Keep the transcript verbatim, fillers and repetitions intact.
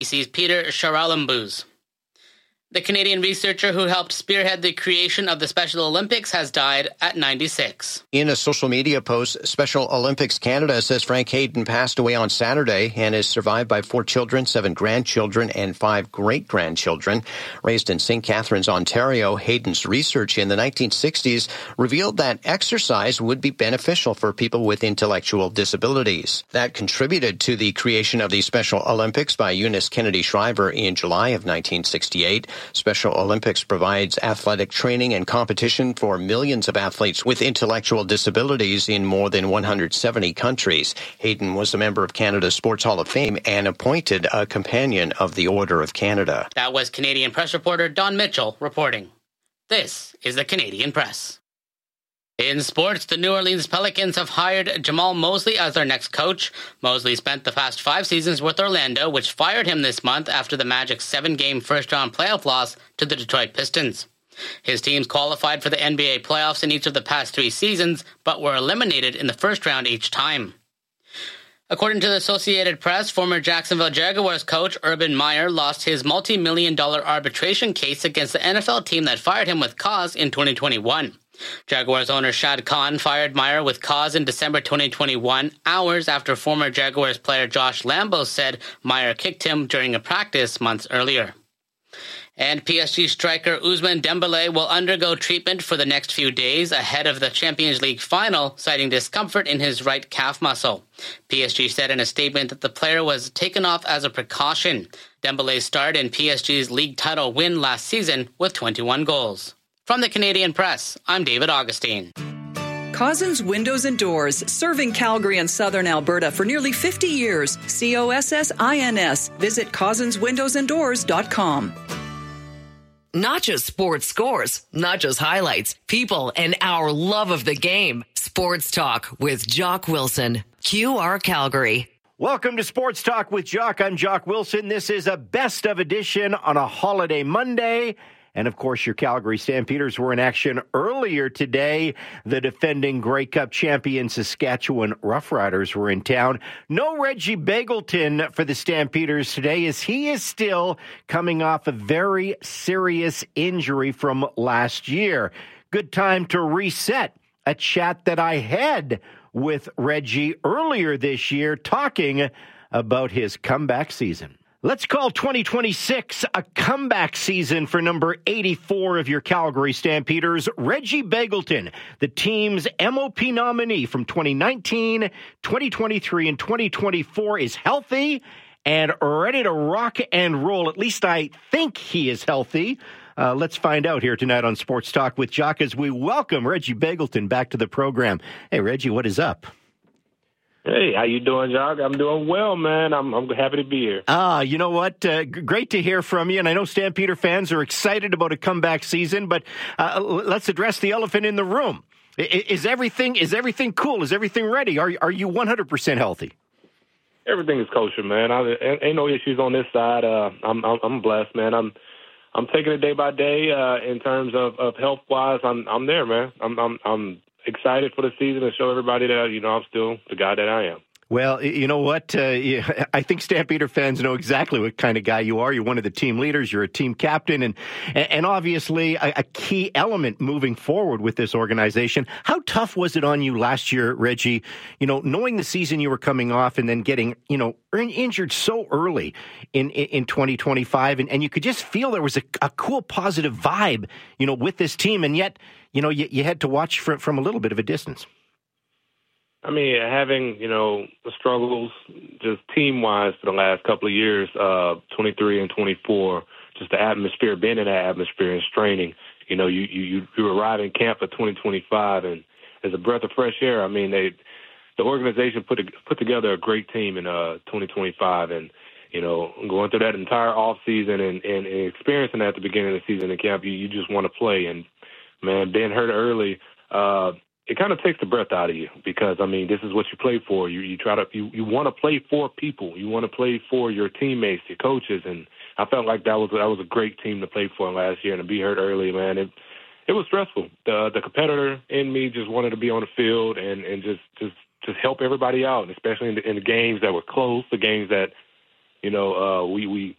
B C's Peter Charalambous. The Canadian researcher who helped spearhead the creation of the Special Olympics has died at ninety-six. In a social media post, Special Olympics Canada says Frank Hayden passed away on Saturday and is survived by four children, seven grandchildren, and five great-grandchildren. Raised in Saint Catharines, Ontario, Hayden's research in the nineteen sixties revealed that exercise would be beneficial for people with intellectual disabilities. That contributed to the creation of the Special Olympics by Eunice Kennedy Shriver in July of nineteen sixty-eight. Special Olympics provides athletic training and competition for millions of athletes with intellectual disabilities in more than one hundred seventy countries. Hayden was a member of Canada's Sports Hall of Fame and appointed a Companion of the Order of Canada. That was Canadian press reporter Don Mitchell reporting. This is the Canadian Press. In sports, the New Orleans Pelicans have hired Jamal Mosley as their next coach. Mosley spent the past five seasons with Orlando, which fired him this month after the Magic's seven-game first-round playoff loss to the Detroit Pistons. His teams qualified for the N B A playoffs in each of the past three seasons, but were eliminated in the first round each time. According to the Associated Press, former Jacksonville Jaguars coach Urban Meyer lost his multi-million dollar arbitration case against the N F L team that fired him with cause in twenty twenty-one. Jaguars owner Shad Khan fired Meyer with cause in December twenty twenty-one, hours after former Jaguars player Josh Lambo said Meyer kicked him during a practice months earlier. And P S G striker Ousmane Dembélé will undergo treatment for the next few days ahead of the Champions League final, citing discomfort in his right calf muscle. P S G said in a statement that the player was taken off as a precaution. Dembélé starred in P S G's league title win last season with twenty-one goals. From the Canadian Press, I'm David Augustine. Cozzens Windows and Doors, serving Calgary and southern Alberta for nearly fifty years. C O S S I N S. Visit cozzens windows and doors dot com. Not just sports scores, not just highlights, people, and our love of the game. Sports Talk with Jock Wilson. Q R Calgary. Welcome to Sports Talk with Jock. I'm Jock Wilson. This is a best of edition on a holiday Monday. And, of course, your Calgary Stampeders were in action earlier today. The defending Grey Cup champion Saskatchewan Roughriders were in town. No Reggie Begelton for the Stampeders today, as he is still coming off a very serious injury from last year. Good time to reset a chat that I had with Reggie earlier this year, talking about his comeback season. Let's call twenty twenty-six a comeback season for number eighty-four of your Calgary Stampeders, Reggie Begelton, the team's M O P nominee from twenty nineteen, twenty twenty-three, and twenty twenty-four, is healthy and ready to rock and roll. At least I think he is healthy. Uh, let's find out here tonight on Sports Talk with Jock as we welcome Reggie Begelton back to the program. Hey, Reggie, what is up? Hey, how you doing, Jock? I'm doing well, man. I'm I'm happy to be here. Ah, you know what? Uh, g- great to hear from you. And I know Stampeder fans are excited about a comeback season, but uh, let's address the elephant in the room. I- is everything is everything cool? Is everything ready? Are are you one hundred percent healthy? Everything is kosher, man. I, ain't no issues on this side. Uh, I'm, I'm I'm blessed, man. I'm I'm taking it day by day. Uh, in terms of, of health wise, I'm I'm there, man. I'm I'm I'm. excited for the season and show everybody that, you know, I'm still the guy that I am. Well, you know what? Uh, I think Stampeder fans know exactly what kind of guy you are. You're one of the team leaders. You're a team captain, and and obviously a, a key element moving forward with this organization. How tough was it on you last year, Reggie? You know, knowing the season you were coming off and then getting, you know, injured so early in in twenty twenty-five, and, and you could just feel there was a, a cool, positive vibe, you know, with this team, and yet, you know, you, you had to watch from, from a little bit of a distance. I mean, having, you know, the struggles just team-wise for the last couple of years, uh, twenty-three and twenty-four, just the atmosphere, being in that atmosphere and straining. You know, you, you, you arrive in camp for twenty twenty-five, and as a breath of fresh air, I mean, they the organization put a, put together a great team in uh, twenty twenty-five, and, you know, going through that entire offseason and, and, and experiencing that at the beginning of the season in camp, you, you just want to play. And, man, being hurt early, uh, it kind of takes the breath out of you because, I mean, this is what you play for. You you try to you, you want to play for people. You want to play for your teammates, your coaches, and I felt like that was that was a great team to play for last year. And to be hurt early, man, it it was stressful. The the competitor in me just wanted to be on the field and, and just, just just help everybody out, especially in the, in the games that were close, the games that you know, uh, we, we